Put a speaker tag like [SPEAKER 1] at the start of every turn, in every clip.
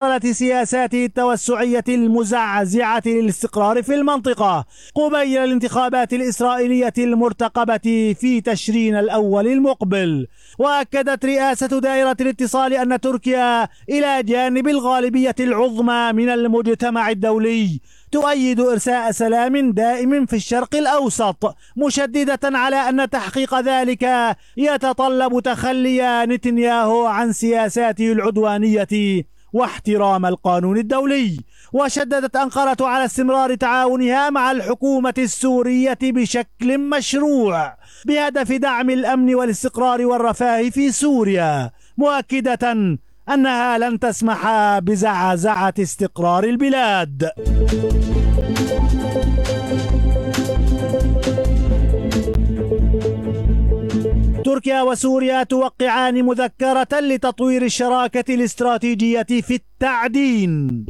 [SPEAKER 1] مواصلة سياساته التوسعية المزعزعة للاستقرار في المنطقة قبيل الانتخابات الإسرائيلية المرتقبة في تشرين الأول المقبل. وأكدت رئاسة دائرة الاتصال أن تركيا إلى جانب الغالبية العظمى من المجتمع الدولي تؤيد إرساء سلام دائم في الشرق الأوسط، مشددة على أن تحقيق ذلك يتطلب تخلي نتنياهو عن سياساته العدوانية واحترام القانون الدولي. وشددت أنقرة على استمرار تعاونها مع الحكومة السورية بشكل مشروع بهدف دعم الأمن والاستقرار والرفاه في سوريا، مؤكدة أنها لن تسمح بزعزعة استقرار البلاد. تركيا وسوريا توقعان مذكرة لتطوير الشراكة الاستراتيجية في التعدين.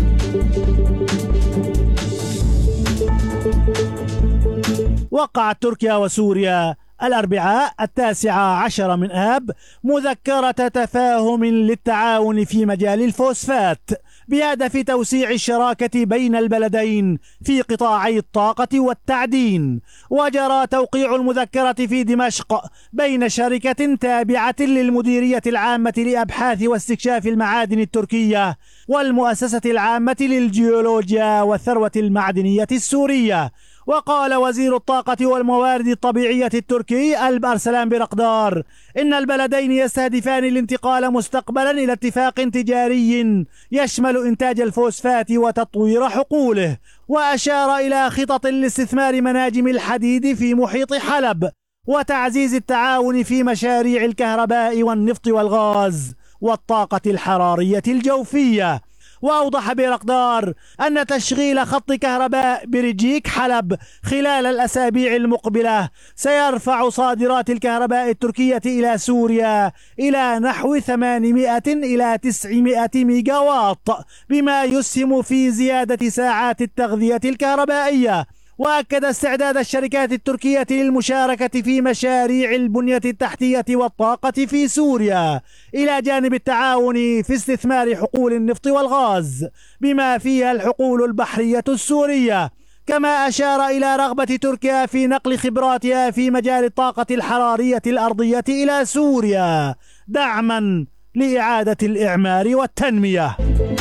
[SPEAKER 1] وقعت تركيا وسوريا الأربعاء 19 من آب مذكرة تفاهم للتعاون في مجال الفوسفات بهدف توسيع الشراكة بين البلدين في قطاعي الطاقة والتعدين. وجرى توقيع المذكرة في دمشق بين شركة تابعة للمديرية العامة لأبحاث واستكشاف المعادن التركية والمؤسسة العامة للجيولوجيا والثروة المعدنية السورية. وقال وزير الطاقة والموارد الطبيعية التركي ألب أرسلان بيرقدار إن البلدين يستهدفان الانتقال مستقبلا إلى اتفاق تجاري يشمل إنتاج الفوسفات وتطوير حقوله. وأشار إلى خطط لاستثمار مناجم الحديد في محيط حلب وتعزيز التعاون في مشاريع الكهرباء والنفط والغاز والطاقة الحرارية الجوفية. وأوضح بيرقدار أن تشغيل خط كهرباء برجيك حلب خلال الأسابيع المقبلة سيرفع صادرات الكهرباء التركية إلى سوريا إلى نحو 800 إلى 900 ميجاوات، بما يسهم في زيادة ساعات التغذية الكهربائية. وأكد استعداد الشركات التركية للمشاركة في مشاريع البنية التحتية والطاقة في سوريا إلى جانب التعاون في استثمار حقول النفط والغاز بما فيها الحقول البحرية السورية. كما أشار إلى رغبة تركيا في نقل خبراتها في مجال الطاقة الحرارية الأرضية إلى سوريا دعما لإعادة الإعمار والتنمية.